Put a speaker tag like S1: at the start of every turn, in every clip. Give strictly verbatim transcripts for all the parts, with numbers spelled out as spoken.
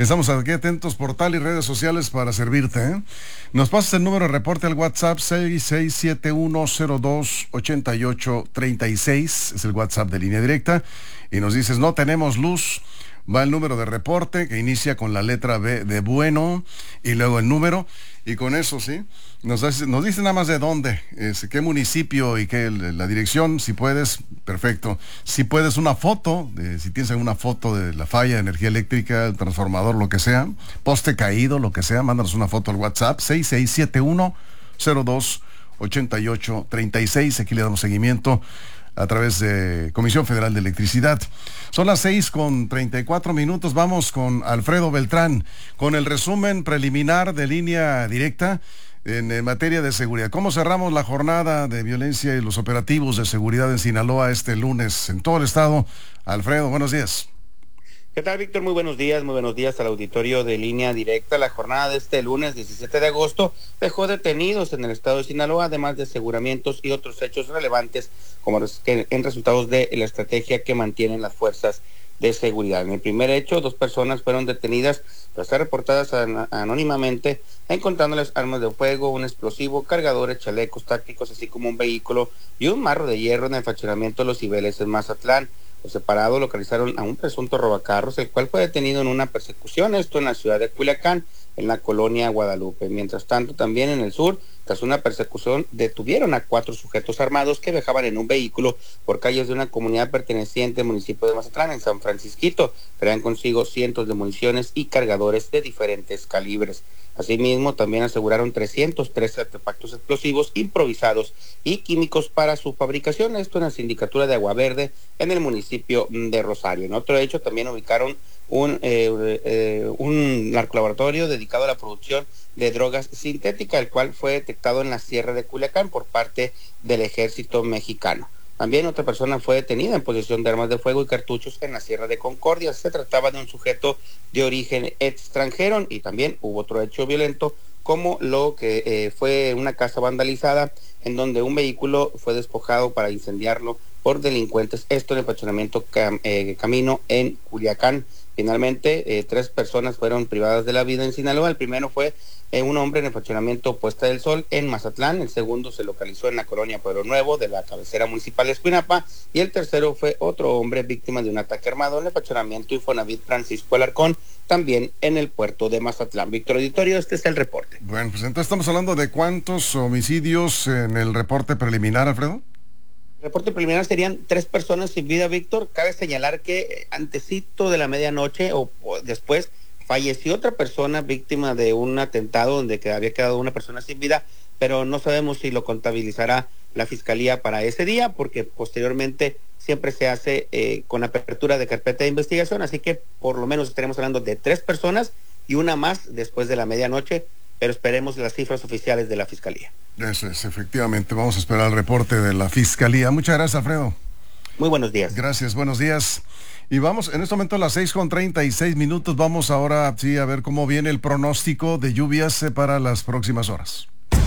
S1: Estamos aquí atentos, portal y redes sociales para servirte, ¿eh? Nos pasas el número de reporte al WhatsApp seis seis siete uno cero dos ocho ocho tres seis, es el WhatsApp de Línea Directa, y nos dices, no tenemos luz. Va el número de reporte que inicia con la letra B de bueno y luego el número, y con eso, ¿sí? Nos, hace, nos dice nada más de dónde, es, qué municipio y qué la dirección, si puedes, perfecto. Si puedes una foto, de, si tienes alguna foto de la falla de energía eléctrica, el transformador, lo que sea, poste caído, lo que sea, mándanos una foto al WhatsApp seis seis siete uno cero dos ocho ocho tres seis, aquí le damos seguimiento a través de Comisión Federal de Electricidad. Son las seis con treinta y cuatro minutos, vamos con Alfredo Beltrán, con el resumen preliminar de Línea Directa en, en materia de seguridad. ¿Cómo cerramos la jornada de violencia y los operativos de seguridad en Sinaloa este lunes en todo el estado? Alfredo, buenos días.
S2: ¿Qué tal, Víctor? Muy buenos días, muy buenos días al auditorio de Línea Directa. La jornada de este lunes diecisiete de agosto dejó detenidos en el estado de Sinaloa, además de aseguramientos y otros hechos relevantes como en resultados de la estrategia que mantienen las fuerzas de seguridad. En el primer hecho, dos personas fueron detenidas tras ser reportadas an- anónimamente, encontrándoles armas de fuego, un explosivo, cargadores, chalecos tácticos, así como un vehículo y un marro de hierro en el fraccionamiento Los Cibeles en Mazatlán. Los separados localizaron a un presunto robacarros, el cual fue detenido en una persecución, esto en la ciudad de Culiacán, en la colonia Guadalupe. Mientras tanto, también en el sur, tras una persecución, detuvieron a cuatro sujetos armados que viajaban en un vehículo por calles de una comunidad perteneciente al municipio de Mazatlán, en San Francisquito. Traían consigo cientos de municiones y cargadores de diferentes calibres. Asimismo, también aseguraron trescientos tres artefactos explosivos improvisados y químicos para su fabricación, esto en la sindicatura de Agua Verde, en el municipio de Rosario. En otro hecho, también ubicaron un, eh, eh, un narcolaboratorio dedicado a la producción de drogas sintéticas, el cual fue detectado en la Sierra de Culiacán por parte del ejército mexicano. También otra persona fue detenida en posesión de armas de fuego y cartuchos en la Sierra de Concordia. Se trataba de un sujeto de origen extranjero, y también hubo otro hecho violento como lo que eh, fue una casa vandalizada en donde un vehículo fue despojado para incendiarlo por delincuentes, esto en el fraccionamiento cam, eh, Camino en Culiacán. Finalmente, eh, tres personas fueron privadas de la vida en Sinaloa. El primero fue eh, un hombre en el fraccionamiento Puesta del Sol en Mazatlán. El segundo se localizó en la colonia Pueblo Nuevo de la cabecera municipal de Escuinapa. Y el tercero fue otro hombre víctima de un ataque armado en el fraccionamiento Infonavit Francisco Alarcón, también en el puerto de Mazatlán. Víctor Auditorio, este es el reporte.
S1: Bueno, pues entonces estamos hablando de cuántos homicidios en el reporte preliminar, Alfredo.
S2: El reporte preliminar serían tres personas sin vida, Víctor. Cabe señalar que antesito de la medianoche o, o después falleció otra persona víctima de un atentado donde que había quedado una persona sin vida, pero no sabemos si lo contabilizará la Fiscalía para ese día, porque posteriormente siempre se hace eh, con apertura de carpeta de investigación, así que por lo menos estaremos hablando de tres personas y una más después de la medianoche, pero esperemos las cifras oficiales de la Fiscalía.
S1: Eso es, efectivamente, vamos a esperar el reporte de la Fiscalía. Muchas gracias, Alfredo.
S2: Muy buenos días.
S1: Gracias, buenos días. Y vamos, en este momento a las seis con treinta y seis minutos, vamos ahora sí a ver cómo viene el pronóstico de lluvias para las próximas horas.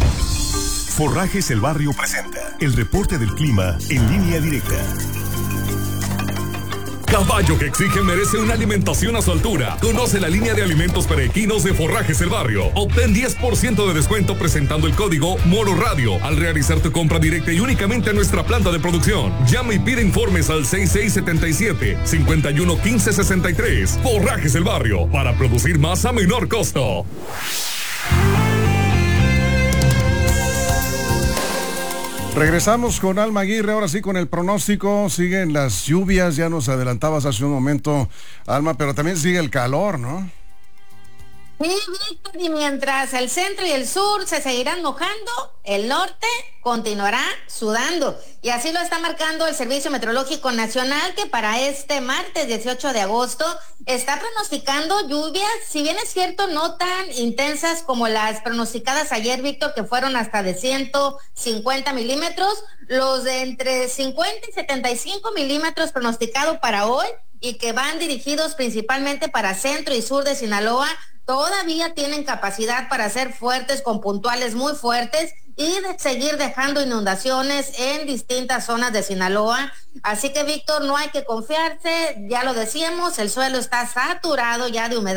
S3: Forrajes El Barrio presenta el reporte del clima en Línea Directa.
S4: Caballo que exige merece una alimentación a su altura. Conoce la línea de alimentos perequinos de Forrajes El Barrio. Obtén diez por ciento de descuento presentando el código Moro Radio al realizar tu compra directa y únicamente a nuestra planta de producción. Llama y pide informes al seis seis siete siete, cinco uno uno, uno cinco seis tres. Forrajes El Barrio, para producir más a menor costo.
S1: Regresamos con Alma Aguirre, ahora sí con el pronóstico. Siguen las lluvias, ya nos adelantabas hace un momento, Alma, pero también sigue el calor, ¿no?
S5: Sí, Víctor, y mientras el centro y el sur se seguirán mojando, el norte continuará sudando. Y así lo está marcando el Servicio Meteorológico Nacional, que para este martes dieciocho de agosto está pronosticando lluvias, si bien es cierto, no tan intensas como las pronosticadas ayer, Víctor, que fueron hasta de ciento cincuenta milímetros, los de entre cincuenta y setenta y cinco milímetros pronosticado para hoy, y que van dirigidos principalmente para centro y sur de Sinaloa, todavía tienen capacidad para ser fuertes con puntuales muy fuertes y de seguir dejando inundaciones en distintas zonas de Sinaloa. Así que, Víctor, no hay que confiarse, ya lo decíamos, el suelo está saturado ya de humedad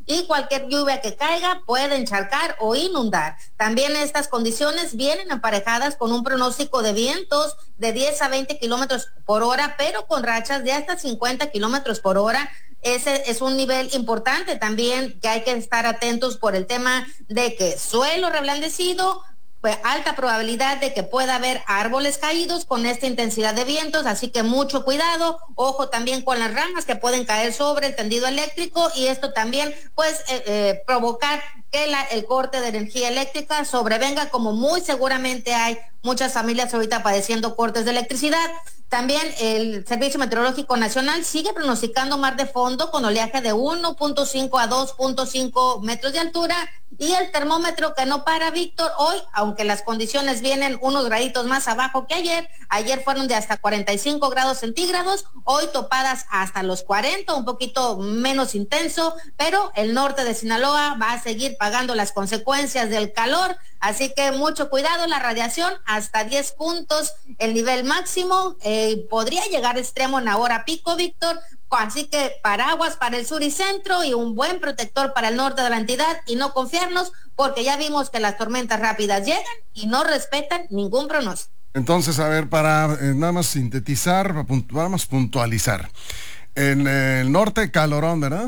S5: y cualquier lluvia que caiga puede encharcar o inundar. También estas condiciones vienen aparejadas con un pronóstico de vientos de diez a veinte kilómetros por hora, pero con rachas de hasta cincuenta kilómetros por hora. Ese es un nivel importante también que hay que estar atentos por el tema de que suelo reblandecido, pues alta probabilidad de que pueda haber árboles caídos con esta intensidad de vientos, así que mucho cuidado, ojo también con las ramas que pueden caer sobre el tendido eléctrico y esto también pues eh, eh, provocar que la, el corte de energía eléctrica sobrevenga, como muy seguramente hay muchas familias ahorita padeciendo cortes de electricidad. También el Servicio Meteorológico Nacional sigue pronosticando mar de fondo con oleaje de uno punto cinco a dos punto cinco metros de altura y el termómetro que no para, Víctor, hoy, aunque las condiciones vienen unos graditos más abajo que ayer, ayer fueron de hasta cuarenta y cinco grados centígrados, hoy topadas hasta los cuarenta, un poquito menos intenso, pero el norte de Sinaloa va a seguir pagando las consecuencias del calor, así que mucho cuidado, la radiación hasta diez puntos, el nivel máximo, eh, podría llegar extremo en la hora pico, Víctor, así que paraguas para el sur y centro y un buen protector para el norte de la entidad y no confiarnos porque ya vimos que las tormentas rápidas llegan y no respetan ningún pronóstico.
S1: Entonces, a ver, para eh, nada más sintetizar, vamos a puntualizar. En eh, el norte, calorón, ¿verdad?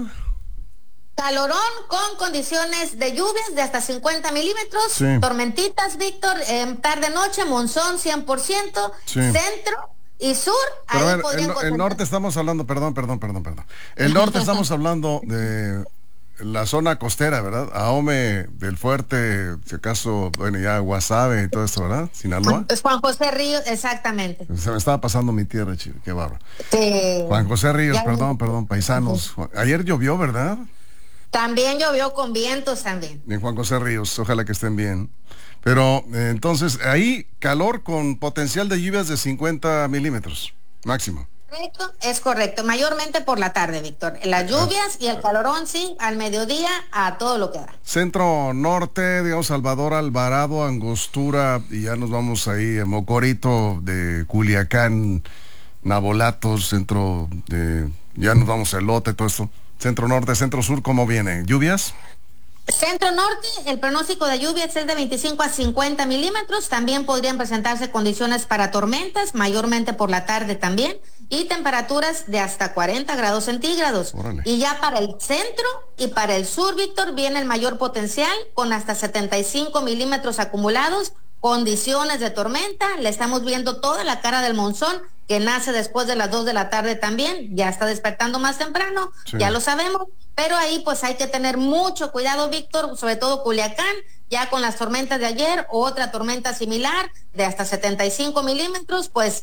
S5: Calorón con condiciones de lluvias de hasta cincuenta milímetros, sí. Tormentitas, Víctor, eh, tarde-noche, monzón cien por ciento, sí. Centro y sur.
S1: Pero ahí a ver, el, el norte estamos hablando, perdón, perdón, perdón, perdón. El norte estamos hablando de la zona costera, ¿verdad? Ahome del Fuerte, si acaso, bueno, ya Guasave y todo esto, ¿verdad? Sinaloa.
S5: Es Juan José Ríos, exactamente.
S1: Se me estaba pasando mi tierra, chico, qué barro.
S5: Sí.
S1: Juan José Ríos, ya, perdón, perdón, paisanos. Uh-huh. Ayer llovió, ¿verdad?
S5: También llovió con vientos también.
S1: En Juan José Ríos, ojalá que estén bien. Pero eh, entonces, ahí calor con potencial de lluvias de cincuenta milímetros, máximo.
S5: Correcto, es correcto, mayormente por la tarde, Víctor. Las lluvias y el calorón, sí, al mediodía, a todo lo que da.
S1: Centro norte, digamos, Salvador Alvarado, Angostura, y ya nos vamos ahí, Mocorito de Culiacán, Nabolatos, centro de, ya nos vamos a Elote, todo esto. Centro norte, centro sur, ¿cómo viene? ¿Lluvias?
S5: Centro norte, el pronóstico de lluvias es de veinticinco a cincuenta milímetros, también podrían presentarse condiciones para tormentas, mayormente por la tarde también, y temperaturas de hasta cuarenta grados centígrados. Órale. Y ya para el centro y para el sur, Víctor, viene el mayor potencial con hasta setenta y cinco milímetros acumulados, condiciones de tormenta, le estamos viendo toda la cara del monzón, que nace después de las dos de la tarde también, ya está despertando más temprano, sí. Ya lo sabemos, pero ahí pues hay que tener mucho cuidado, Víctor, sobre todo Culiacán, ya con las tormentas de ayer, otra tormenta similar de hasta setenta y cinco milímetros, pues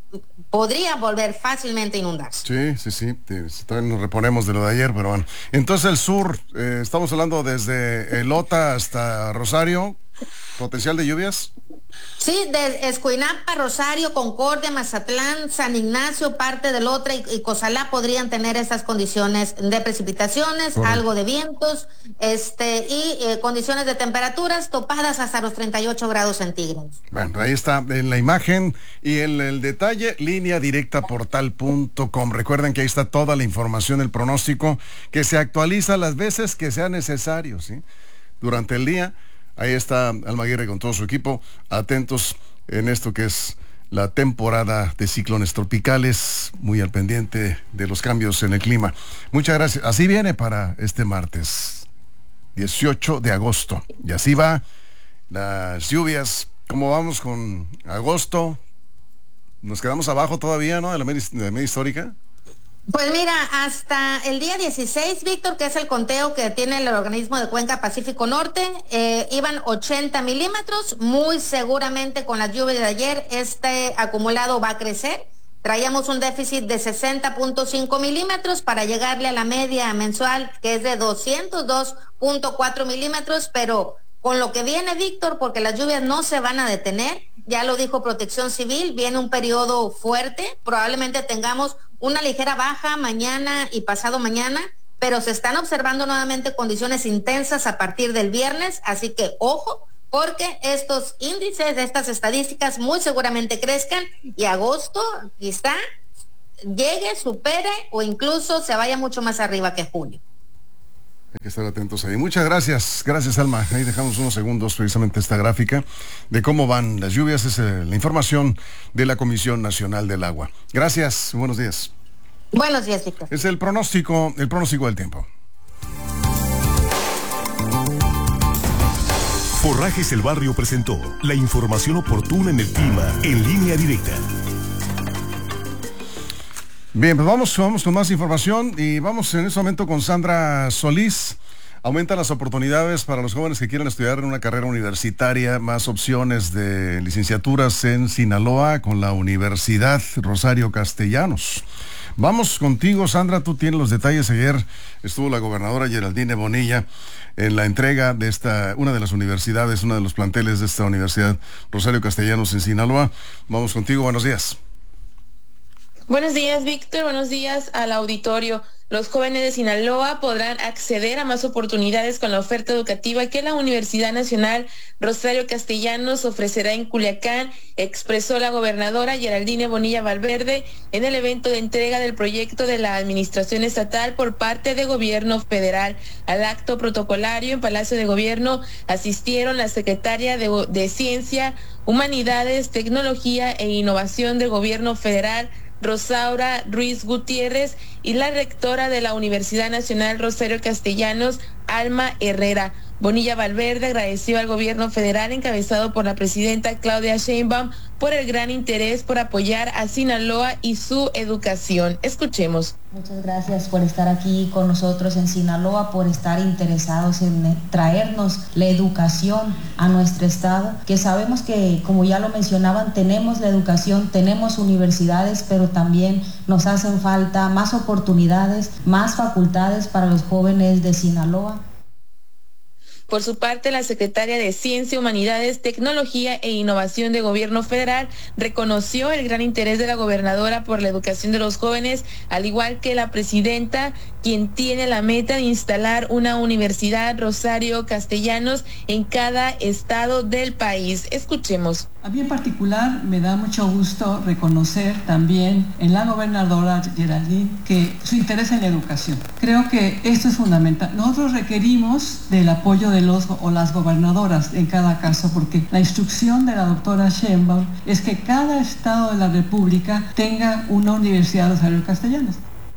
S5: podría volver fácilmente a inundarse.
S1: Sí, sí, sí, todavía nos reponemos de lo de ayer, pero bueno. Entonces el sur, eh, estamos hablando desde Elota hasta Rosario, potencial de lluvias.
S5: Sí, de Escuinapa, Rosario, Concordia, Mazatlán, San Ignacio, parte del Otra y, y Cozalá podrían tener estas condiciones de precipitaciones, correcto. Algo de vientos, este y eh, condiciones de temperaturas topadas hasta los treinta y ocho grados centígrados.
S1: Bueno, ahí está en la imagen y en el detalle, línea directa portal punto com. Recuerden que ahí está toda la información, el pronóstico que se actualiza las veces que sea necesario, ¿sí? Durante el día. Ahí está Alma Aguirre con todo su equipo, atentos en esto que es la temporada de ciclones tropicales, muy al pendiente de los cambios en el clima. Muchas gracias. Así viene para este martes, dieciocho de agosto. Y así va las lluvias. ¿Cómo vamos con agosto? Nos quedamos abajo todavía, ¿no? De la media, de la media histórica.
S5: Pues mira, hasta el día dieciséis, Víctor, que es el conteo que tiene el organismo de Cuenca Pacífico Norte, eh, iban ochenta milímetros, muy seguramente con las lluvias de ayer este acumulado va a crecer. Traíamos un déficit de sesenta punto cinco milímetros para llegarle a la media mensual que es de doscientos dos punto cuatro milímetros, pero con lo que viene, Víctor, porque las lluvias no se van a detener, ya lo dijo Protección Civil, viene un periodo fuerte, probablemente tengamos una ligera baja mañana y pasado mañana, pero se están observando nuevamente condiciones intensas a partir del viernes, así que ojo, porque estos índices, estas estadísticas muy seguramente crezcan y agosto quizá llegue, supere o incluso se vaya mucho más arriba que julio.
S1: Hay que estar atentos ahí. Muchas gracias, gracias Alma. Ahí dejamos unos segundos precisamente esta gráfica de cómo van las lluvias. Es eh, la información de la Comisión Nacional del Agua. Gracias, buenos días.
S5: Buenos días, Víctor.
S1: Es el pronóstico, el pronóstico del tiempo.
S3: Forrajes El Barrio presentó la información oportuna en el clima en Línea Directa.
S1: Bien, pues vamos, vamos con más información y vamos en este momento con Sandra Solís. Aumentan las oportunidades para los jóvenes que quieran estudiar en una carrera universitaria, más opciones de licenciaturas en Sinaloa con la Universidad Rosario Castellanos. Vamos contigo, Sandra, tú tienes los detalles. Ayer estuvo la gobernadora Geraldine Bonilla en la entrega de esta, una de las universidades, uno de los planteles de esta Universidad Rosario Castellanos en Sinaloa. Vamos contigo, buenos días.
S6: Buenos días, Víctor. Buenos días al auditorio. Los jóvenes de Sinaloa podrán acceder a más oportunidades con la oferta educativa que la Universidad Nacional Rosario Castellanos ofrecerá en Culiacán, expresó la gobernadora Geraldine Bonilla Valverde en el evento de entrega del proyecto de la Administración Estatal por parte de Gobierno Federal. Al acto protocolario en Palacio de Gobierno asistieron la secretaria de, de Ciencia, Humanidades, Tecnología e Innovación del Gobierno Federal, Rosaura Ruiz Gutiérrez, y la rectora de la Universidad Nacional Rosario Castellanos, Alma Herrera. Bonilla Valverde agradeció al gobierno federal encabezado por la presidenta Claudia Sheinbaum por el gran interés por apoyar a Sinaloa y su educación. Escuchemos.
S7: Muchas gracias por estar aquí con nosotros en Sinaloa, por estar interesados en traernos la educación a nuestro estado, que sabemos que, como ya lo mencionaban, tenemos la educación, tenemos universidades, pero también nos hacen falta más oportunidades, más facultades para los jóvenes de Sinaloa.
S6: Por su parte, la secretaria de Ciencia, Humanidades, Tecnología e Innovación de Gobierno Federal reconoció el gran interés de la gobernadora por la educación de los jóvenes, al igual que la presidenta, quien tiene la meta de instalar una Universidad Rosario Castellanos en cada estado del país. Escuchemos.
S8: A mí en particular me da mucho gusto reconocer también en la gobernadora Geraldine que su interés en la educación. Creo que esto es fundamental. Nosotros requerimos del apoyo de los o las gobernadoras en cada caso, porque la instrucción de la doctora Sheinbaum es que cada estado de la República tenga una Universidad Rosario Castellanos.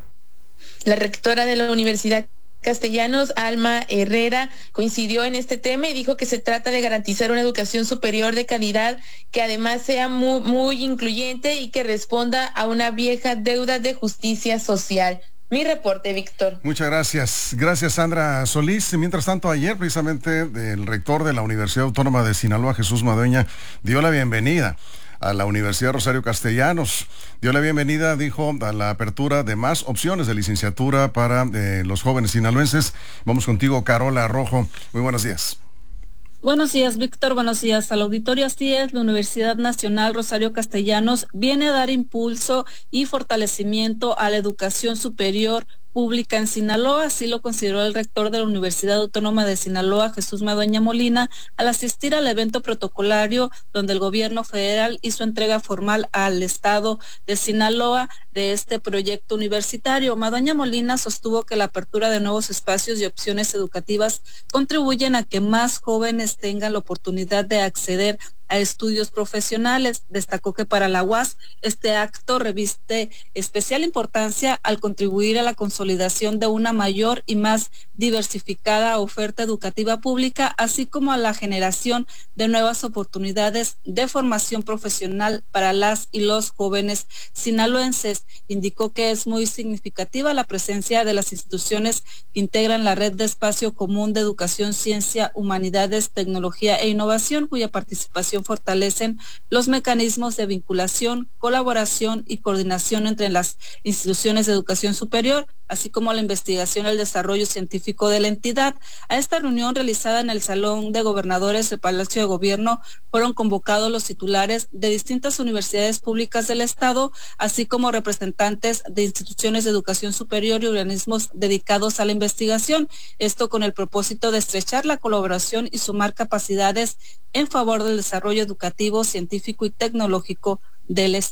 S6: La rectora de la Universidad Castellanos, Alma Herrera, coincidió en este tema y dijo que se trata de garantizar una educación superior de calidad que además sea muy, muy incluyente y que responda a una vieja deuda de justicia social. Mi reporte, Víctor.
S1: Muchas gracias. Gracias, Sandra Solís. Mientras tanto, ayer precisamente el rector de la Universidad Autónoma de Sinaloa, Jesús Madueña, dio la bienvenida a la Universidad Rosario Castellanos. Dio la bienvenida, dijo, a la apertura de más opciones de licenciatura para eh, los jóvenes sinaloenses. Vamos contigo, Carola Rojo. Muy buenos días.
S9: Buenos días, Víctor. Buenos días al auditorio. Así es, la Universidad Nacional Rosario Castellanos viene a dar impulso y fortalecimiento a la educación superior pública en Sinaloa. Así lo consideró el rector de la Universidad Autónoma de Sinaloa, Jesús Madueña Molina, al asistir al evento protocolario donde el gobierno federal hizo entrega formal al estado de Sinaloa de este proyecto universitario. Madueña Molina sostuvo que la apertura de nuevos espacios y opciones educativas contribuyen a que más jóvenes tengan la oportunidad de acceder a estudios profesionales. Destacó que para la U A S este acto reviste especial importancia al contribuir a la consolidación de una mayor y más diversificada oferta educativa pública, así como a la generación de nuevas oportunidades de formación profesional para las y los jóvenes sinaloenses. Indicó que es muy significativa la presencia de las instituciones que integran la red de espacio común de educación, ciencia, humanidades, tecnología e innovación, cuya participación fortalecen los mecanismos de vinculación, colaboración y coordinación entre las instituciones de educación superior, así como la investigación y el desarrollo científico de la entidad. A esta reunión realizada en el Salón de Gobernadores del Palacio de Gobierno fueron convocados los titulares de distintas universidades públicas del Estado, así como representantes de instituciones de educación superior y organismos dedicados a la investigación, esto con el propósito de estrechar la colaboración y sumar capacidades en favor del desarrollo educativo, científico y tecnológico del Estado.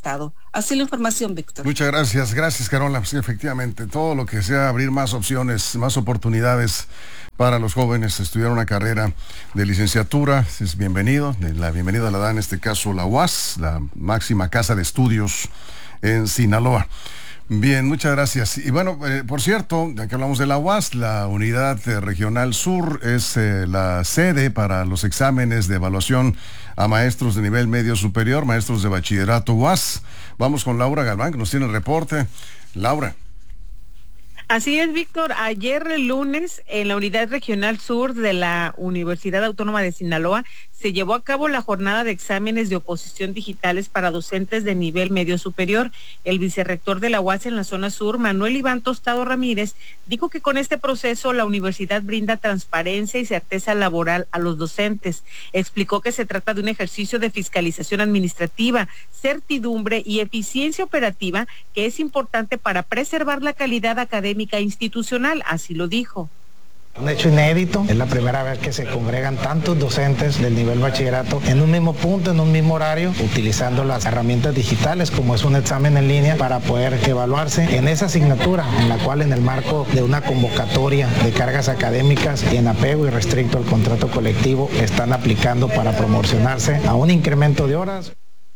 S9: Así la información, Víctor.
S1: Muchas gracias, gracias, Carola. Sí, efectivamente, todo lo que sea abrir más opciones, más oportunidades para los jóvenes, estudiar una carrera de licenciatura, es bienvenido. La bienvenida la da en este caso la U A S, la máxima casa de estudios en Sinaloa. Bien, muchas gracias. Y bueno, eh, por cierto, ya que hablamos de la U A S, la Unidad eh, Regional Sur es eh, la sede para los exámenes de evaluación a maestros de nivel medio superior, maestros de bachillerato U A S. Vamos con Laura Galván, que nos tiene el reporte. Laura.
S10: Así es, Víctor. Ayer, el lunes, en la Unidad Regional Sur de la Universidad Autónoma de Sinaloa, se llevó a cabo la jornada de exámenes de oposición digitales para docentes de nivel medio superior. El vicerrector de la U A S en la zona sur, Manuel Iván Tostado Ramírez, dijo que con este proceso la universidad brinda transparencia y certeza laboral a los docentes. Explicó que se trata de un ejercicio de fiscalización administrativa, certidumbre y eficiencia operativa que es importante para preservar la calidad académica institucional, así lo dijo.
S11: Un hecho inédito, es la primera vez que se congregan tantos docentes del nivel bachillerato en un mismo punto, en un mismo horario, utilizando las herramientas digitales como es un examen en línea para poder evaluarse en esa asignatura en la cual en el marco de una convocatoria de cargas académicas y en apego y restricto al contrato colectivo están aplicando para promocionarse a un incremento de horas.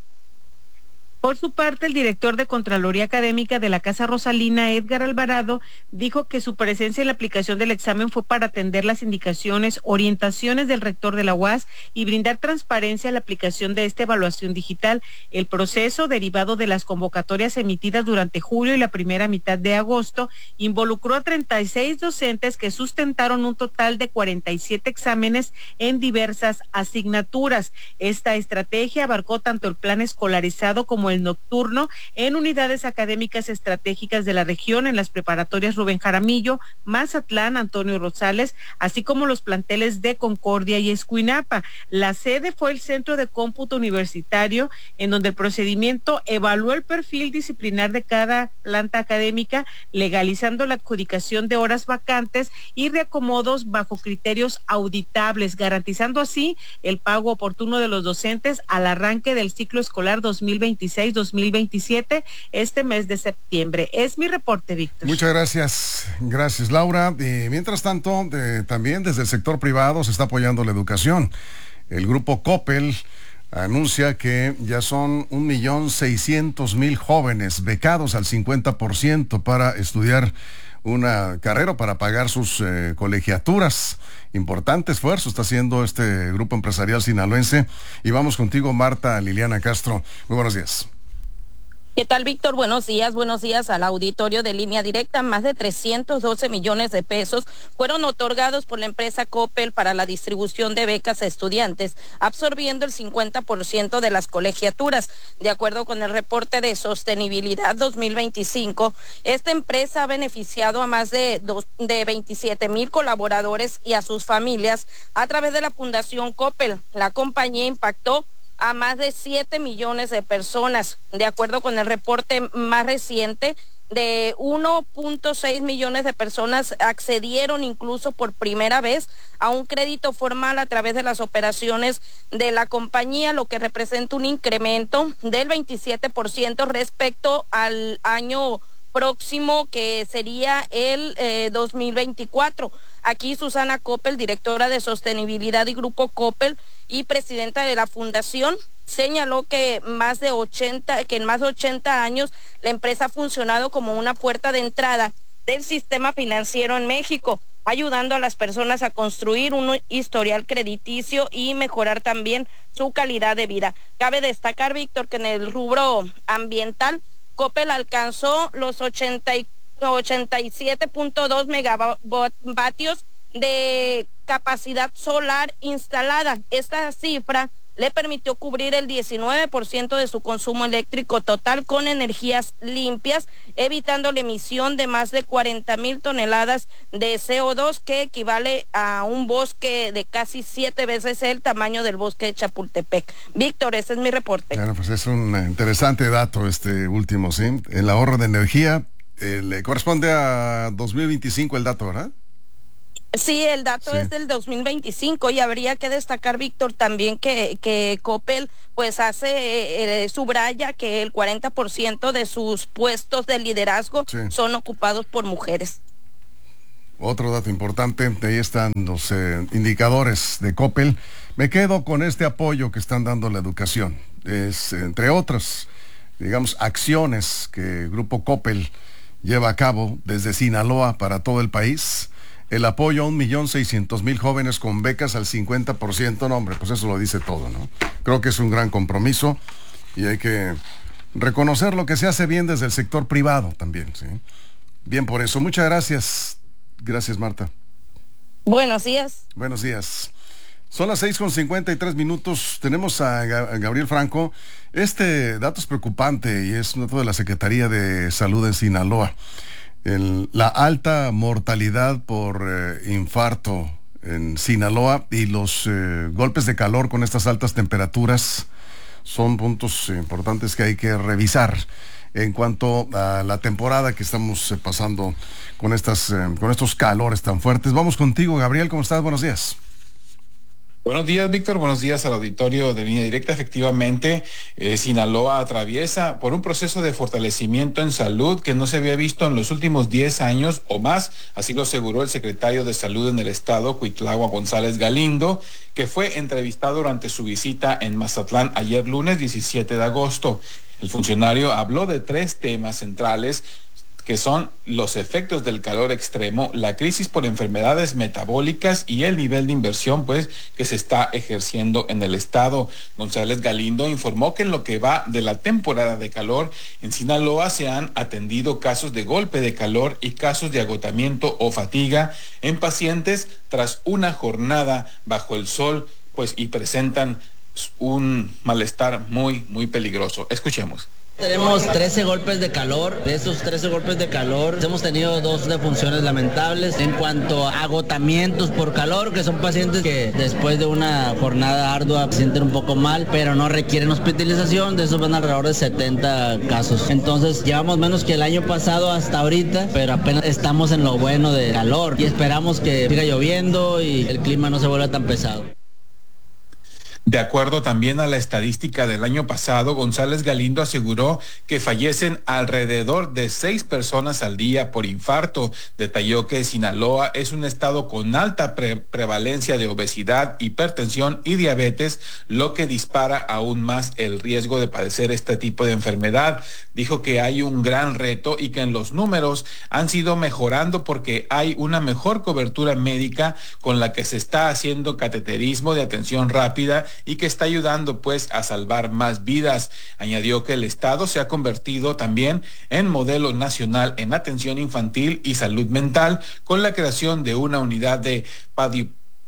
S10: Por su parte, el director de Contraloría Académica de la Casa Rosalina, Edgar Alvarado, dijo que su presencia en la aplicación del examen fue para atender las indicaciones, orientaciones del rector de la U A S y brindar transparencia a la aplicación de esta evaluación digital. El proceso, derivado de las convocatorias emitidas durante julio y la primera mitad de agosto, involucró a treinta y seis docentes que sustentaron un total de cuarenta y siete exámenes en diversas asignaturas. Esta estrategia abarcó tanto el plan escolarizado como el el nocturno en unidades académicas estratégicas de la región, en las preparatorias Rubén Jaramillo, Mazatlán, Antonio Rosales, así como los planteles de Concordia y Escuinapa. La sede fue el Centro de Cómputo Universitario, en donde el procedimiento evaluó el perfil disciplinar de cada planta académica, legalizando la adjudicación de horas vacantes y reacomodos bajo criterios auditables, garantizando así el pago oportuno de los docentes al arranque del ciclo escolar dos mil veintiséis dos mil veintisiete este mes de septiembre. Es mi reporte, Víctor.
S1: Muchas gracias, gracias, Laura. Y mientras tanto, de, también desde el sector privado se está apoyando la educación. El grupo Coppel anuncia que ya son un millón seiscientos mil jóvenes becados al cincuenta por ciento para estudiar una carrera, para pagar sus eh, colegiaturas. Importante esfuerzo está haciendo este grupo empresarial sinaloense. Y vamos contigo, Marta Liliana Castro. Muy buenos días.
S12: ¿Qué tal, Víctor? Buenos días, buenos días al auditorio de Línea Directa. Más de trescientos doce millones de pesos fueron otorgados por la empresa Coppel para la distribución de becas a estudiantes, absorbiendo el cincuenta por ciento de las colegiaturas. De acuerdo con el reporte de sostenibilidad dos mil veinticinco, esta empresa ha beneficiado a más de, dos, de veintisiete mil colaboradores y a sus familias a través de la Fundación Coppel. La compañía impactó a más de siete millones de personas. De acuerdo con el reporte más reciente, de uno punto seis millones de personas accedieron incluso por primera vez a un crédito formal a través de las operaciones de la compañía, lo que representa un incremento del veintisiete por ciento respecto al año próximo, que sería el eh, dos mil veinticuatro. Aquí Susana Coppel, directora de Sostenibilidad y Grupo Coppel y presidenta de la fundación, señaló que más de ochenta, que en más de ochenta años la empresa ha funcionado como una puerta de entrada del sistema financiero en México, ayudando a las personas a construir un historial crediticio y mejorar también su calidad de vida. Cabe destacar, Víctor, que en el rubro ambiental, Coppel alcanzó los ochenta y siete punto dos megavatios de capacidad solar instalada. Esta cifra le permitió cubrir el diecinueve por ciento de su consumo eléctrico total con energías limpias, evitando la emisión de más de cuarenta mil toneladas de C O dos, que equivale a un bosque de casi siete veces el tamaño del bosque de Chapultepec. Víctor, ese es mi reporte.
S1: Bueno, pues es un interesante dato este último, ¿sí? El ahorro de energía eh, le corresponde a dos mil veinticinco el dato, ¿verdad?
S12: Sí, el dato sí. es del dos mil veinticinco y habría que destacar, Víctor, también que, que Coppel pues hace, eh, subraya que el cuarenta por ciento de sus puestos de liderazgo sí. son ocupados por mujeres.
S1: Otro dato importante, ahí están los eh, indicadores de Coppel. Me quedo con este apoyo que están dando a la educación. Es, entre otras, digamos, acciones que el Grupo Coppel lleva a cabo desde Sinaloa para todo el país. El apoyo a un millón seiscientos mil jóvenes con becas al cincuenta por ciento, no hombre, pues eso lo dice todo, ¿no? Creo que es un gran compromiso y hay que reconocer lo que se hace bien desde el sector privado también, ¿sí? Bien por eso, muchas gracias. Gracias, Marta.
S12: Buenos días.
S1: Buenos días. Son las seis con cincuenta y tres minutos. Tenemos a, Ga- a Gabriel Franco. Este dato es preocupante y es un dato de la Secretaría de Salud en Sinaloa. El, la alta mortalidad por eh, infarto en Sinaloa y los eh, golpes de calor con estas altas temperaturas son puntos importantes que hay que revisar en cuanto a la temporada que estamos eh, pasando con estas eh, con estos calores tan fuertes. Vamos contigo, Gabriel, ¿cómo estás? Buenos días.
S13: Buenos días, Víctor. Buenos días al auditorio de Línea Directa. Efectivamente, eh, Sinaloa atraviesa por un proceso de fortalecimiento en salud que no se había visto en los últimos diez años o más. Así lo aseguró el secretario de Salud en el estado, Cuitlagua González Galindo, que fue entrevistado durante su visita en Mazatlán ayer lunes diecisiete de agosto. El funcionario habló de tres temas centrales, que son los efectos del calor extremo, la crisis por enfermedades metabólicas y el nivel de inversión pues que se está ejerciendo en el estado. González Galindo informó que en lo que va de la temporada de calor en Sinaloa se han atendido casos de golpe de calor y casos de agotamiento o fatiga en pacientes tras una jornada bajo el sol pues y presentan un malestar muy muy peligroso. Escuchemos.
S14: Tenemos trece golpes de calor. De esos trece golpes de calor hemos tenido dos defunciones lamentables. En cuanto a agotamientos por calor, que son pacientes que después de una jornada ardua se sienten un poco mal, pero no requieren hospitalización. De esos van alrededor de setenta casos. Entonces llevamos menos que el año pasado hasta ahorita, pero apenas estamos en lo bueno de calor y esperamos que siga lloviendo y el clima no se vuelva tan pesado.
S13: De acuerdo también a la estadística del año pasado, González Galindo aseguró que fallecen alrededor de seis personas al día por infarto. Detalló que Sinaloa es un estado con alta pre- prevalencia de obesidad, hipertensión y diabetes, lo que dispara aún más el riesgo de padecer este tipo de enfermedad. Dijo que hay un gran reto y que en los números han sido mejorando porque hay una mejor cobertura médica con la que se está haciendo cateterismo de atención rápida y que está ayudando pues a salvar más vidas. Añadió que el estado se ha convertido también en modelo nacional en atención infantil y salud mental con la creación de una unidad de padi-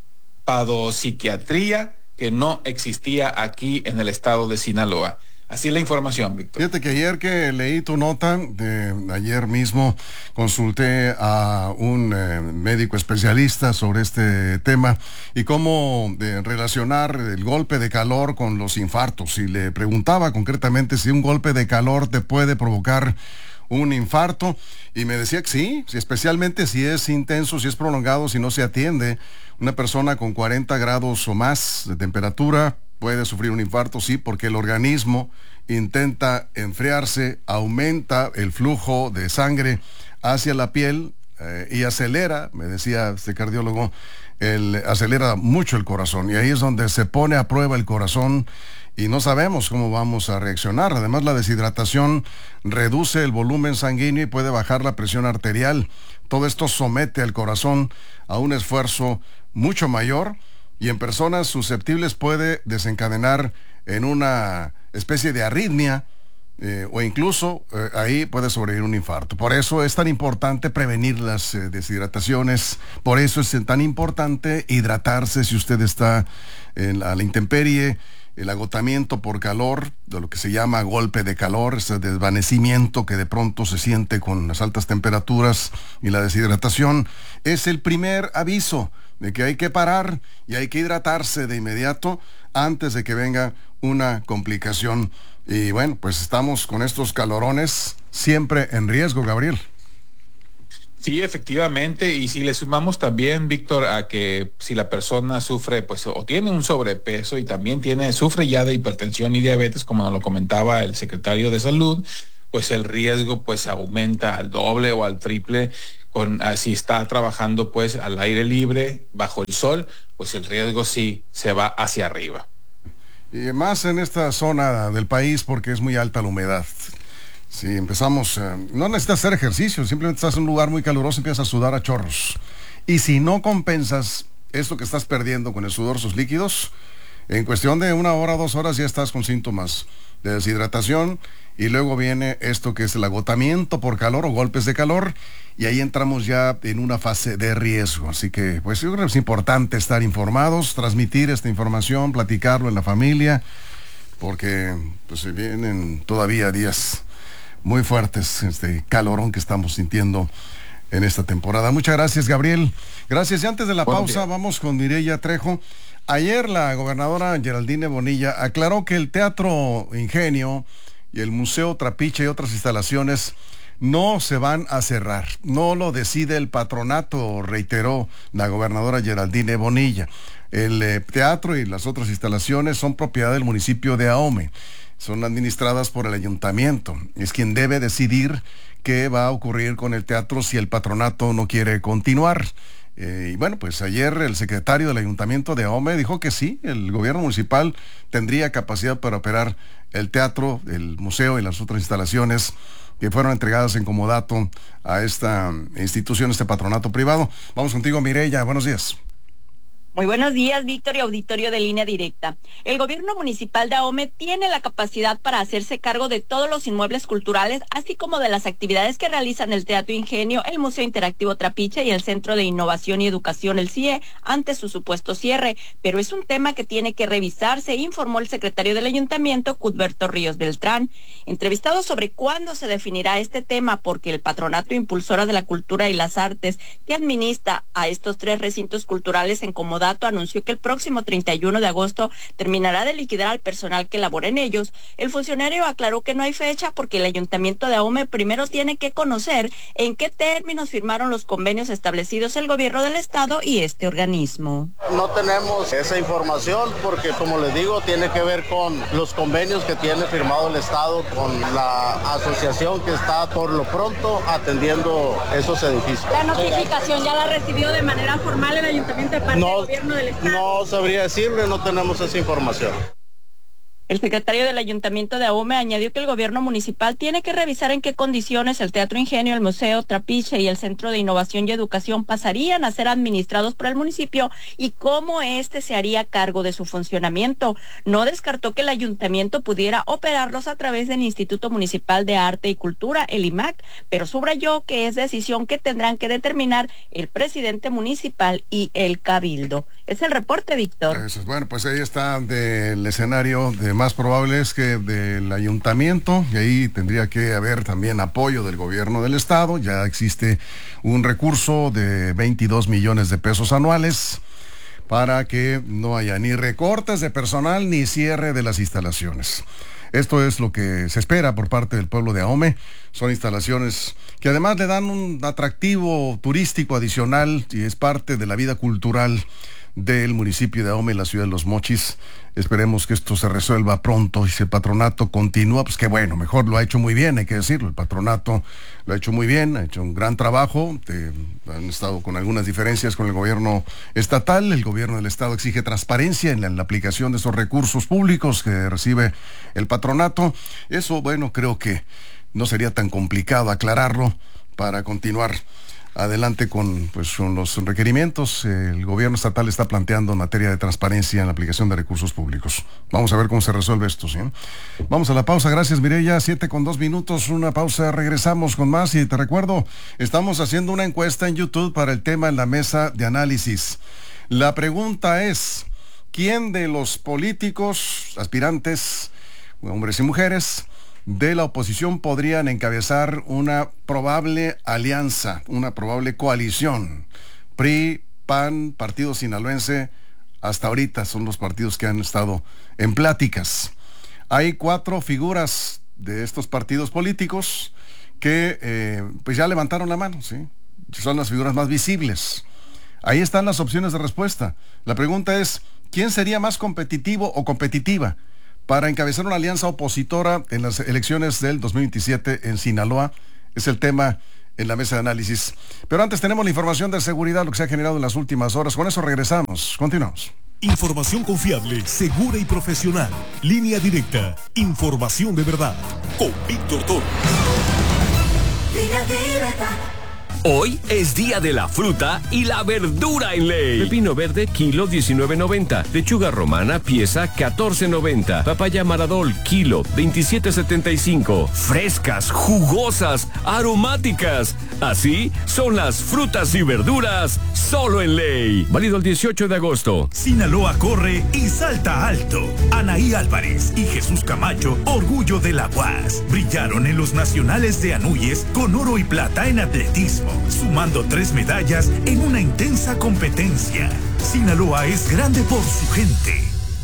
S13: padopsiquiatría que no existía aquí en el estado de Sinaloa. Así la información, Víctor.
S1: Fíjate que ayer que leí tu nota, de, ayer mismo consulté a un eh, médico especialista sobre este tema y cómo de relacionar el golpe de calor con los infartos. Y le preguntaba concretamente si un golpe de calor te puede provocar un infarto y me decía que sí, especialmente si es intenso, si es prolongado, si no se atiende. Una persona con cuarenta grados o más de temperatura puede sufrir un infarto, sí, porque el organismo intenta enfriarse, aumenta el flujo de sangre hacia la piel eh, y acelera, me decía este cardiólogo, el, acelera mucho el corazón y ahí es donde se pone a prueba el corazón y no sabemos cómo vamos a reaccionar. Además, la deshidratación reduce el volumen sanguíneo y puede bajar la presión arterial. Todo esto somete al corazón a un esfuerzo mucho mayor y en personas susceptibles puede desencadenar en una especie de arritmia eh, o incluso eh, ahí puede sobrevivir un infarto. Por eso es tan importante prevenir las eh, deshidrataciones, por eso es tan importante hidratarse si usted está en la, a la intemperie, el agotamiento por calor, de lo que se llama golpe de calor, ese desvanecimiento que de pronto se siente con las altas temperaturas y la deshidratación, es el primer aviso de que hay que parar y hay que hidratarse de inmediato antes de que venga una complicación. Y bueno, pues estamos con estos calorones siempre en riesgo, Gabriel.
S13: Sí, efectivamente, y si le sumamos también, Víctor, a que si la persona sufre, pues, o tiene un sobrepeso y también tiene, sufre ya de hipertensión y diabetes, como nos lo comentaba el secretario de Salud, pues el riesgo pues aumenta al doble o al triple. Con, si está trabajando pues al aire libre, bajo el sol, pues el riesgo sí se va hacia arriba.
S1: Y más en esta zona del país porque es muy alta la humedad. Si empezamos, eh, no necesitas hacer ejercicio, simplemente estás en un lugar muy caluroso y empiezas a sudar a chorros. Y si no compensas esto que estás perdiendo con el sudor, sus líquidos, en cuestión de una hora, dos horas ya estás con síntomas de deshidratación y luego viene esto que es el agotamiento por calor o golpes de calor y ahí entramos ya en una fase de riesgo. Así que pues yo creo que es importante estar informados, transmitir esta información, platicarlo en la familia, porque pues se vienen todavía días muy fuertes, este calorón que estamos sintiendo en esta temporada. Muchas gracias, Gabriel. Gracias. Y antes de la pausa, vamos con Mireya Trejo. Ayer la gobernadora Geraldine Bonilla aclaró que el Teatro Ingenio y el Museo Trapiche y otras instalaciones no se van a cerrar. No lo decide el patronato, reiteró la gobernadora Geraldine Bonilla. El eh, teatro y las otras instalaciones son propiedad del municipio de Ahome. Son administradas por el ayuntamiento. Es quien debe decidir qué va a ocurrir con el teatro si el patronato no quiere continuar. Eh, y bueno, pues ayer el secretario del ayuntamiento de Ahome dijo que sí, el gobierno municipal tendría capacidad para operar el teatro, el museo y las otras instalaciones que fueron entregadas en comodato a esta institución, este patronato privado. Vamos contigo, Mireya. Buenos días.
S12: Muy buenos días, Víctor y auditorio de Línea Directa. El gobierno municipal de Ahome tiene la capacidad para hacerse cargo de todos los inmuebles culturales, así como de las actividades que realizan el Teatro Ingenio, el Museo Interactivo Trapiche y el Centro de Innovación y Educación, el C I E, ante su supuesto cierre. Pero es un tema que tiene que revisarse, informó el secretario del ayuntamiento, Cudberto Ríos Beltrán. Entrevistado sobre cuándo se definirá este tema, porque el Patronato Impulsora de la Cultura y las Artes, que administra a estos tres recintos culturales en comodato, anunció que el próximo treinta y uno de agosto terminará de liquidar al personal que labora en ellos. El funcionario aclaró que no hay fecha porque el ayuntamiento de Ahome primero tiene que conocer en qué términos firmaron los convenios establecidos el gobierno del estado y este organismo.
S15: No tenemos esa información porque, como les digo, tiene que ver con los convenios que tiene firmado el estado con la asociación que está por lo pronto atendiendo esos edificios.
S12: ¿La notificación ya la recibió de manera formal el ayuntamiento de parte
S15: no,
S12: del gobierno del estado?
S15: No sabría decirle, no tenemos esa información.
S12: El secretario del Ayuntamiento de Ahome añadió que el gobierno municipal tiene que revisar en qué condiciones el Teatro Ingenio, el Museo Trapiche y el Centro de Innovación y Educación pasarían a ser administrados por el municipio y cómo éste se haría cargo de su funcionamiento. No descartó que el ayuntamiento pudiera operarlos a través del Instituto Municipal de Arte y Cultura, el I M A C, pero subrayó que es decisión que tendrán que determinar el presidente municipal y el cabildo. Es el reporte, Víctor.
S1: Eso es, bueno, pues ahí está del escenario de más probable es que del ayuntamiento, y ahí tendría que haber también apoyo del gobierno del estado. Ya existe un recurso de veintidós millones de pesos anuales para que no haya ni recortes de personal ni cierre de las instalaciones. Esto es lo que se espera por parte del pueblo de Ahome. Son instalaciones que además le dan un atractivo turístico adicional y es parte de la vida cultural del municipio de Ahome, en la ciudad de Los Mochis. Esperemos que esto se resuelva pronto y si el patronato continúa, pues qué bueno, mejor lo ha hecho muy bien, hay que decirlo. El patronato lo ha hecho muy bien, ha hecho un gran trabajo. Eh, han estado con algunas diferencias con el gobierno estatal. El gobierno del estado exige transparencia en la, en la aplicación de esos recursos públicos que recibe el patronato. Eso, bueno, creo que no sería tan complicado aclararlo para continuar adelante con, pues, con los requerimientos. El gobierno estatal está planteando en materia de transparencia en la aplicación de recursos públicos. Vamos a ver cómo se resuelve esto, ¿sí? Vamos a la pausa. Gracias, Mireya. Siete con dos minutos, una pausa. Regresamos con más y te recuerdo, estamos haciendo una encuesta en YouTube para el tema en la mesa de análisis. La pregunta es, ¿quién de los políticos, aspirantes, hombres y mujeres, de la oposición podrían encabezar una probable alianza, una probable coalición? P R I, P A N, Partido Sinaloense, hasta ahorita son los partidos que han estado en pláticas. Hay cuatro figuras de estos partidos políticos que eh, pues ya levantaron la mano, ¿sí? son las figuras más visibles. Ahí están las opciones de respuesta. La pregunta es, ¿quién sería más competitivo o competitiva para encabezar una alianza opositora en las elecciones del dos mil veintisiete en Sinaloa? Es el tema en la mesa de análisis. Pero antes tenemos la información de seguridad, lo que se ha generado en las últimas horas. Con eso regresamos. Continuamos.
S3: Información confiable, segura y profesional. Línea directa. Información de verdad. Con Víctor Torres.
S16: Línea directa. Hoy es día de la fruta y la verdura en ley. Pepino verde, kilo diecinueve noventa. Lechuga romana, pieza catorce noventa. Papaya Maradol, kilo veintisiete setenta y cinco. Frescas, jugosas, aromáticas. Así son las frutas y verduras solo en ley. Válido el dieciocho de agosto.
S17: Sinaloa corre y salta alto. Anaí Álvarez y Jesús Camacho, orgullo de la U A S, brillaron en los nacionales de Anuyes con oro y plata en atletismo, sumando tres medallas en una intensa competencia. Sinaloa es grande por su gente.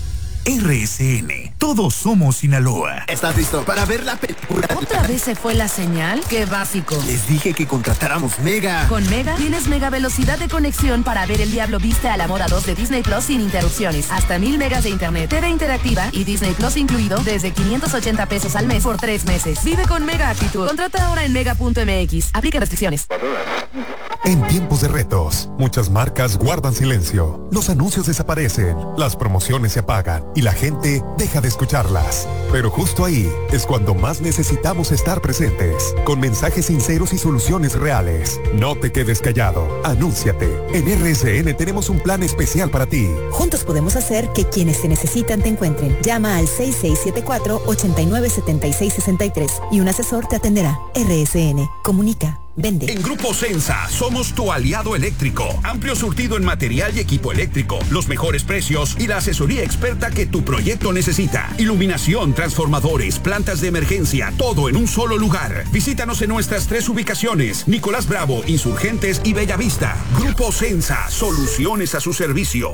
S17: R S N, todos somos Sinaloa.
S18: ¿Estás listo para ver la película?
S19: ¿Otra vez se fue la señal? ¡Qué básico!
S18: Les dije que contratáramos Mega.
S19: Con Mega tienes mega velocidad de conexión para ver El Diablo Viste a la Moda dos de Disney Plus sin interrupciones. Hasta mil megas de internet, T V interactiva y Disney Plus incluido desde quinientos ochenta pesos al mes por tres meses. Vive con Mega Actitud. Contrata ahora en mega punto m x. Aplica restricciones.
S20: En tiempos de retos, muchas marcas guardan silencio. Los anuncios desaparecen, las promociones se apagan y la gente deja de escucharlas. Pero justo ahí es cuando más necesitamos estar presentes, con mensajes sinceros y soluciones reales. No te quedes callado, anúnciate. En R S N tenemos un plan especial para ti.
S21: Juntos podemos hacer que quienes te necesitan te encuentren. Llama al seis seis siete cuatro, ocho nueve siete seis seis tres y un asesor te atenderá. R S N, comunica. Vende.
S22: En Grupo Sensa somos tu aliado eléctrico. Amplio surtido en material y equipo eléctrico, los mejores precios y la asesoría experta que tu proyecto necesita. Iluminación, transformadores, plantas de emergencia, todo en un solo lugar. Visítanos en nuestras tres ubicaciones: Nicolás Bravo, Insurgentes y Bellavista. Grupo Sensa, soluciones a su servicio.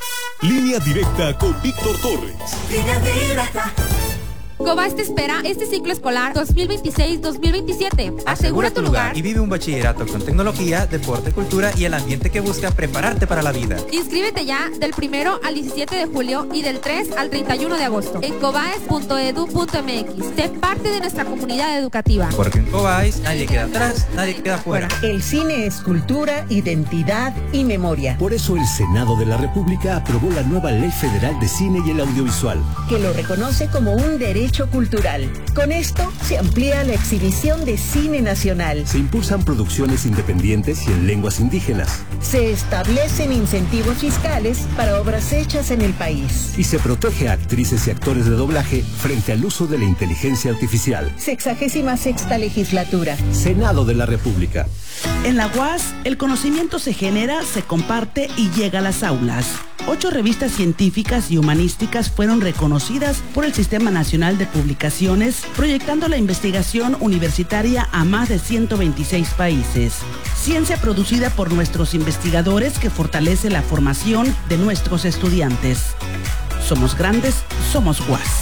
S3: Línea directa con Víctor Torres.
S16: Línea directa.
S23: Cobas te espera este ciclo escolar dos mil veintiséis dos mil veintisiete. Asegura tu lugar
S24: y vive un bachillerato con tecnología, deporte, cultura y el ambiente que busca prepararte para la vida.
S23: Inscríbete ya del primero al diecisiete de julio y del tres al treinta y uno de agosto en cobaes punto edu punto m x. Sé parte de nuestra comunidad educativa.
S24: Porque en Cobaes nadie queda atrás, nadie queda fuera.
S25: El cine es cultura, identidad y memoria.
S26: Por eso el Senado de la República aprobó la nueva Ley Federal de Cine y el Audiovisual,
S25: que lo reconoce como un derecho cultural. Con esto se amplía la exhibición de cine nacional.
S26: Se impulsan producciones independientes y en lenguas indígenas.
S25: Se establecen incentivos fiscales para obras hechas en el país.
S26: Y se protege a actrices y actores de doblaje frente al uso de la inteligencia artificial.
S25: Sexagésima sexta legislatura.
S26: Senado de la República.
S27: En la U A S, el conocimiento se genera, se comparte y llega a las aulas. Ocho revistas científicas y humanísticas fueron reconocidas por el Sistema Nacional de Publicaciones, proyectando la investigación universitaria a más de ciento veintiséis países. Ciencia producida por nuestros investigadores que fortalece la formación de nuestros estudiantes. Somos grandes, somos U A S.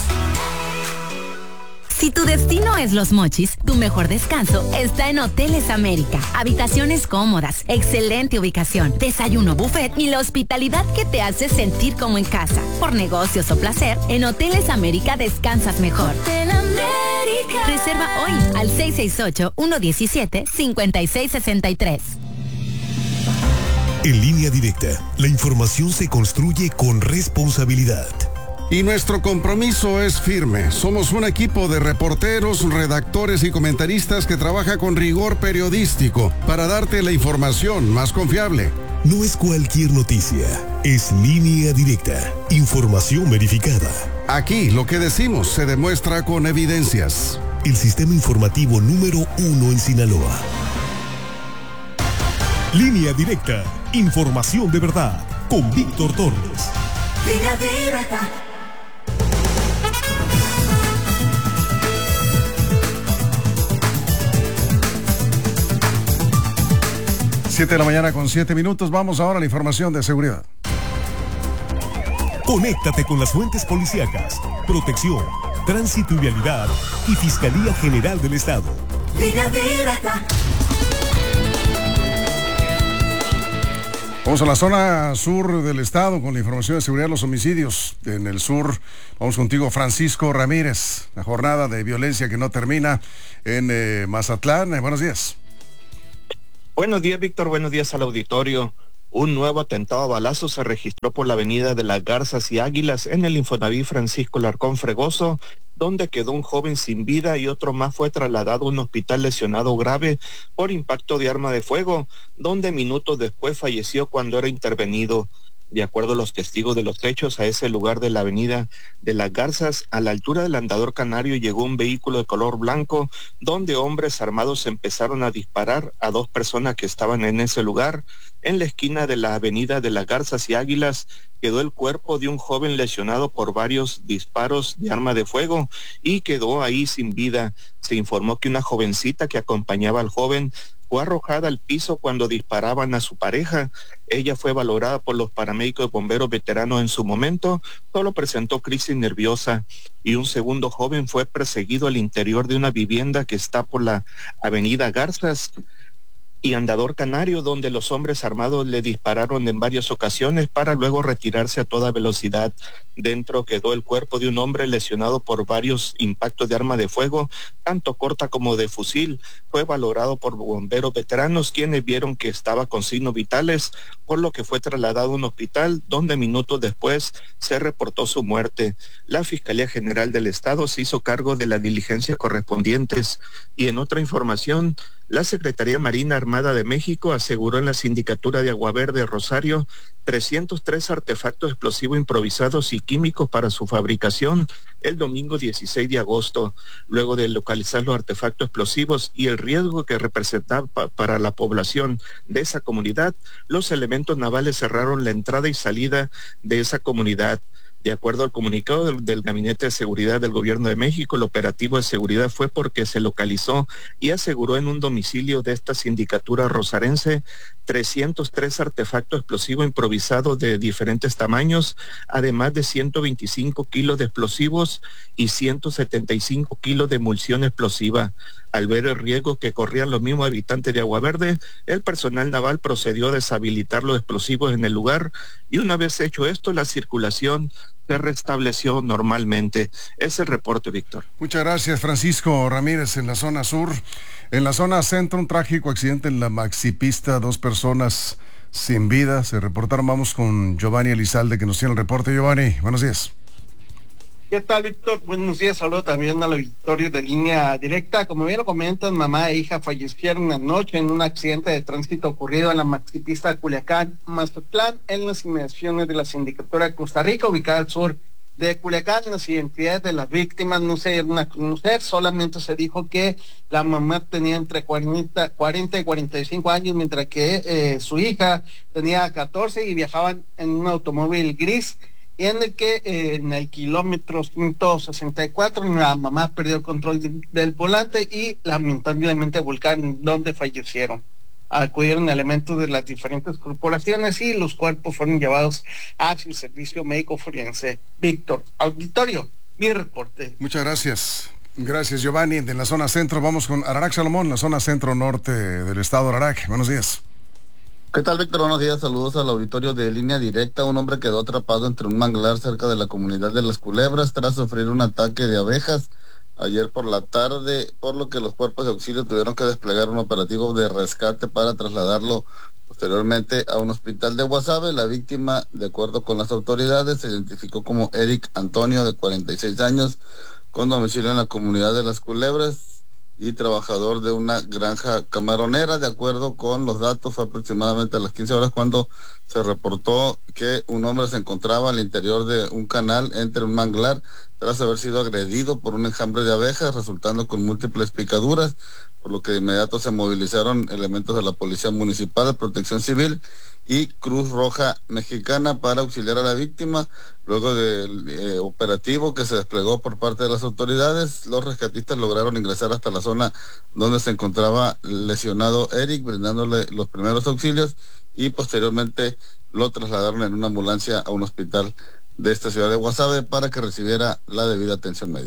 S28: Si tu destino es Los Mochis, tu mejor descanso está en Hoteles América. Habitaciones cómodas, excelente ubicación, desayuno buffet y la hospitalidad que te hace sentir como en casa. Por negocios o placer, en Hoteles América descansas mejor. Hotel América. Reserva hoy al seis seis ocho, uno uno siete, cinco seis seis tres.
S3: En Línea Directa, la información se construye con responsabilidad.
S1: Y nuestro compromiso es firme. Somos un equipo de reporteros, redactores y comentaristas que trabaja con rigor periodístico para darte la información más confiable.
S3: No es cualquier noticia, es Línea Directa, información verificada.
S1: Aquí lo que decimos se demuestra con evidencias.
S3: El sistema informativo número uno en Sinaloa. Línea Directa, información de verdad, con Víctor Torres.
S16: Línea Directa.
S1: siete de la mañana con siete minutos. Vamos ahora a la información de seguridad.
S3: Conéctate con las fuentes policíacas, protección, tránsito y vialidad y Fiscalía General del Estado.
S16: Línea Directa.
S1: Vamos a la zona sur del estado con la información de seguridad de los homicidios. En el sur, vamos contigo, Francisco Ramírez. La jornada de violencia que no termina en eh, Mazatlán. Eh, buenos días.
S2: Buenos días, Víctor. Buenos días al auditorio. Un nuevo atentado a balazos se registró por la avenida de las Garzas y Águilas en el Infonavit Francisco Larcón Fregoso, donde quedó un joven sin vida y otro más fue trasladado a un hospital lesionado grave por impacto de arma de fuego, donde minutos después falleció cuando era intervenido. De acuerdo a los testigos de los hechos, a ese lugar de la avenida de las Garzas, a la altura del Andador Canario, llegó un vehículo de color blanco, donde hombres armados empezaron a disparar a dos personas que estaban en ese lugar. En la esquina de la avenida de las Garzas y Águilas quedó el cuerpo de un joven lesionado por varios disparos de arma de fuego y quedó ahí sin vida. Se informó que una jovencita que acompañaba al joven fue arrojada al piso cuando disparaban a su pareja. Ella fue valorada por los paramédicos de bomberos veteranos en su momento, solo presentó crisis nerviosa, y un segundo joven fue perseguido al interior de una vivienda que está por la avenida Garzas y Andador Canario, donde los hombres armados le dispararon en varias ocasiones para luego retirarse a toda velocidad. Dentro quedó el cuerpo de un hombre lesionado por varios impactos de arma de fuego, tanto corta como de fusil. Fue valorado por bomberos veteranos, quienes vieron que estaba con signos vitales, por lo que fue trasladado a un hospital, donde minutos después se reportó su muerte. La Fiscalía General del Estado se hizo cargo de las diligencias correspondientes. Y en otra información, la Secretaría Marina Armada de México aseguró en la Sindicatura de Agua Verde Rosario trescientos tres artefactos explosivos improvisados y químicos para su fabricación el domingo dieciséis de agosto. Luego de localizar los artefactos explosivos y el riesgo que representaba pa- para la población de esa comunidad, los elementos navales cerraron la entrada y salida de esa comunidad. De acuerdo al comunicado del, del Gabinete de Seguridad del Gobierno de México, el operativo de seguridad fue porque se localizó y aseguró en un domicilio de esta sindicatura rosarense trescientos tres artefactos explosivos improvisados de diferentes tamaños, además de ciento veinticinco kilos de explosivos y ciento setenta y cinco kilos de emulsión explosiva. Al ver el riesgo que corrían los mismos habitantes de Agua Verde, el personal naval procedió a deshabilitar los explosivos en el lugar y una vez hecho esto, la circulación se restableció normalmente. Es el reporte, Víctor.
S1: Muchas gracias, Francisco Ramírez, en la zona sur. En la zona centro, un trágico accidente en la maxipista, dos personas sin vida. Se reportaron, vamos con Giovanni Elizalde, que nos tiene el reporte. Giovanni, buenos días.
S4: ¿Qué tal, Víctor? Buenos días, saludo también al auditorio de Línea Directa. Como bien lo comentan, mamá e hija fallecieron anoche en un accidente de tránsito ocurrido en la maxipista Culiacán, Mazatlán, en las inmediaciones de la Sindicatura de Costa Rica, ubicada al sur de Culiacán. Las identidades de las víctimas no se dieron a conocer, solamente se dijo que la mamá tenía entre cuarenta, cuarenta y cuarenta y cinco años, mientras que eh, su hija tenía catorce y viajaban en un automóvil gris, y en el que eh, en el kilómetro ciento sesenta y cuatro la mamá perdió el control de, del volante y lamentablemente volcaron, donde fallecieron. Acudieron elementos de las diferentes corporaciones y los cuerpos fueron llevados hacia el servicio médico forense. Víctor, auditorio, mi reporte.
S1: Muchas gracias. Gracias, Giovanni. De la zona centro vamos con Ararac Salomón, la zona centro-norte del estado. Ararac, buenos días.
S5: ¿Qué tal, Víctor? Buenos días, saludos al auditorio de Línea Directa. Un hombre quedó atrapado entre un manglar cerca de la comunidad de Las Culebras tras sufrir un ataque de abejas ayer por la tarde, por lo que los cuerpos de auxilio tuvieron que desplegar un operativo de rescate para trasladarlo posteriormente a un hospital de Guasave. La víctima, de acuerdo con las autoridades, se identificó como Eric Antonio, de cuarenta y seis años, con domicilio en la comunidad de Las Culebras y trabajador de una granja camaronera. De acuerdo con los datos, fue aproximadamente a las quince horas cuando se reportó que un hombre se encontraba al interior de un canal entre un manglar tras haber sido agredido por un enjambre de abejas, resultando con múltiples picaduras, por lo que de inmediato se movilizaron elementos de la Policía Municipal, Protección Civil y Cruz Roja Mexicana para auxiliar a la víctima. Luego del eh, operativo que se desplegó por parte de las autoridades, los rescatistas lograron ingresar hasta la zona donde se encontraba lesionado Eric, brindándole los primeros auxilios, y posteriormente lo trasladaron en una ambulancia a un hospital de esta ciudad de Guasave para que recibiera la debida atención médica.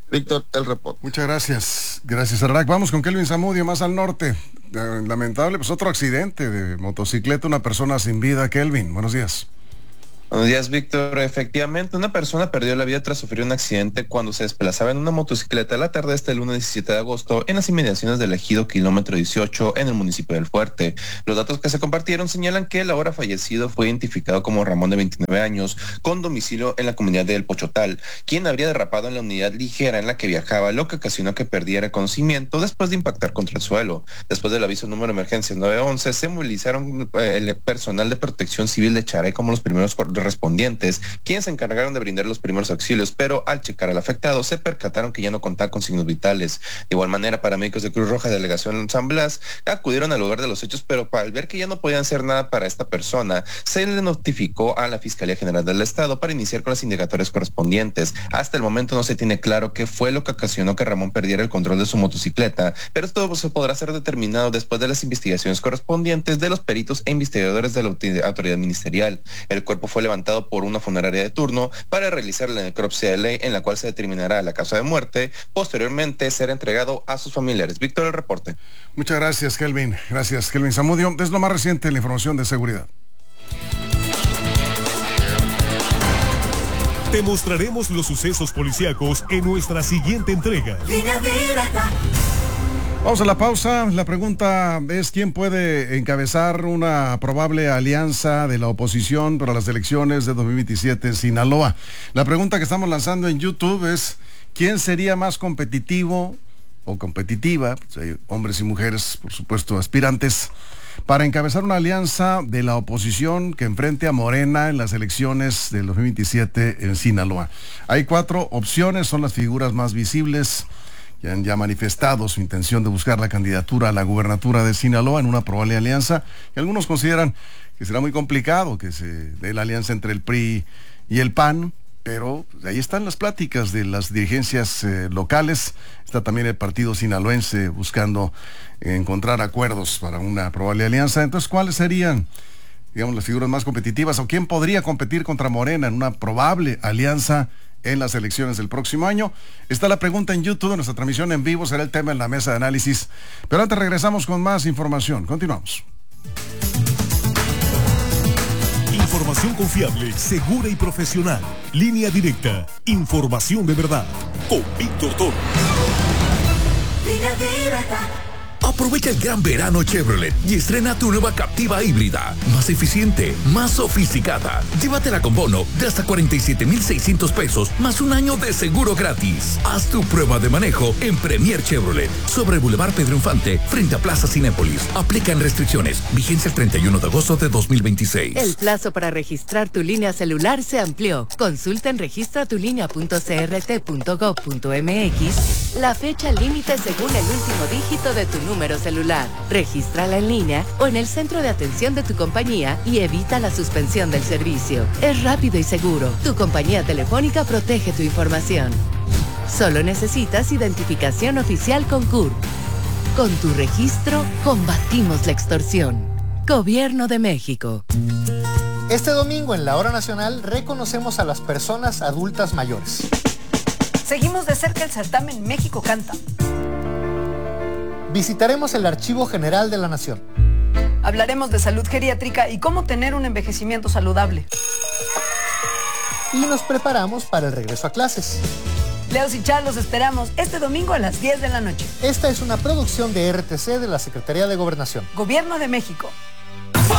S5: Víctor, el reporte.
S1: Muchas gracias. Gracias, Ararak. Vamos con Kelvin Zamudio, más al norte. Lamentable, pues otro accidente de motocicleta, una persona sin vida. Kelvin, buenos días.
S6: Buenos días, Víctor. Efectivamente, una persona perdió la vida tras sufrir un accidente cuando se desplazaba en una motocicleta la tarde de este lunes diecisiete de agosto en las inmediaciones del ejido kilómetro dieciocho en el municipio del Fuerte. Los datos que se compartieron señalan que el ahora fallecido fue identificado como Ramón, de veintinueve años, con domicilio en la comunidad de El Pochotal, quien habría derrapado en la unidad ligera en la que viajaba, lo que ocasionó que perdiera conocimiento después de impactar contra el suelo. Después del aviso número de emergencia nueve once, se movilizaron eh, el personal de protección civil de Charay como los primeros respondientes, quienes se encargaron de brindar los primeros auxilios, pero al checar al afectado se percataron que ya no contaba con signos vitales. De igual manera, paramédicos de Cruz Roja Delegación San Blas acudieron al lugar de los hechos, pero al ver que ya no podían hacer nada para esta persona, se le notificó a la Fiscalía General del Estado para iniciar con las indagatorias correspondientes. Hasta el momento no se tiene claro qué fue lo que ocasionó que Ramón perdiera el control de su motocicleta, pero esto se podrá ser determinado después de las investigaciones correspondientes de los peritos e investigadores de la autoridad ministerial. El cuerpo fue levantado por una funeraria de turno para realizar la necropsia de ley, en la cual se determinará la causa de muerte. Posteriormente será entregado a sus familiares. Víctor, el reporte.
S1: Muchas gracias, Kelvin. Gracias, Kelvin Zamudio. Es lo más reciente en la información de seguridad.
S3: Te mostraremos los sucesos policíacos en nuestra siguiente entrega.
S1: Vamos a la pausa. La pregunta es: ¿quién puede encabezar una probable alianza de la oposición para las elecciones de dos mil veintisiete en Sinaloa? La pregunta que estamos lanzando en YouTube es: ¿quién sería más competitivo o competitiva? Pues hay hombres y mujeres, por supuesto, aspirantes, para encabezar una alianza de la oposición que enfrente a Morena en las elecciones del dos mil veintisiete en Sinaloa. Hay cuatro opciones, son las figuras más visibles que han ya manifestado su intención de buscar la candidatura a la gubernatura de Sinaloa en una probable alianza, que algunos consideran que será muy complicado que se dé la alianza entre el P R I y el P A N, pero pues, ahí están las pláticas de las dirigencias eh, locales. Está también el partido sinaloense buscando eh, encontrar acuerdos para una probable alianza. Entonces, ¿cuáles serían, digamos, las figuras más competitivas, o quién podría competir contra Morena en una probable alianza en las elecciones del próximo año? Está la pregunta en YouTube, de nuestra transmisión en vivo, será el tema en la mesa de análisis. Pero antes regresamos con más información. Continuamos.
S3: Información confiable, segura y profesional. Línea Directa. Información de verdad. Con Víctor Toro.
S17: Línea Directa. Aprovecha el gran verano Chevrolet y estrena tu nueva Captiva híbrida, más eficiente, más sofisticada. Llévatela con bono de hasta cuarenta y siete mil seiscientos pesos, más un año de seguro gratis. Haz tu prueba de manejo en Premier Chevrolet, sobre Boulevard Pedro Infante, frente a Plaza Cinépolis. Aplican restricciones. Vigencia el treinta y uno de agosto de dos mil veintiséis.
S7: El plazo para registrar tu línea celular se amplió. Consulta en registra tu línea punto c r t punto gov punto m x la fecha límite según el último dígito de tu número celular. Regístrala en línea o en el centro de atención de tu compañía y evita la suspensión del servicio. Es rápido y seguro. Tu compañía telefónica protege tu información. Solo necesitas identificación oficial con C U R P. Con tu registro, combatimos la extorsión. Gobierno de México.
S8: Este domingo en la Hora Nacional reconocemos a las personas adultas mayores.
S9: Seguimos de cerca el certamen México Canta.
S8: Visitaremos el Archivo General de la Nación.
S9: Hablaremos de salud geriátrica y cómo tener un envejecimiento saludable.
S8: Y nos preparamos para el regreso a clases.
S9: Leos y Char los esperamos este domingo a las diez de la noche.
S8: Esta es una producción de R T C de la Secretaría de Gobernación.
S9: Gobierno de México.